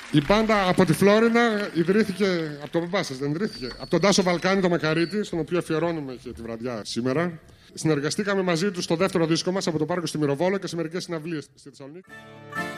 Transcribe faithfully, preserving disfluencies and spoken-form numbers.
Η μπάντα από τη Φλόρινα ιδρύθηκε από τον μπαμπά σας, δεν ιδρύθηκε? Από τον Τάσο Βαλκάνη, το Μακαρίτη, στον οποίο αφιερώνουμε και τη βραδιά σήμερα. Συνεργαστήκαμε μαζί του στο δεύτερο δίσκο μας από το πάρκο στη Μυροβόλο και σε μερικές συναυλίες στη Θεσσαλονίκη.